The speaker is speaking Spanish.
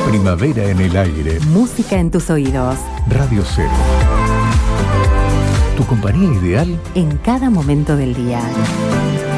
Primavera en el aire. Música en tus oídos. Radio Cero. Tu compañía ideal en cada momento del día.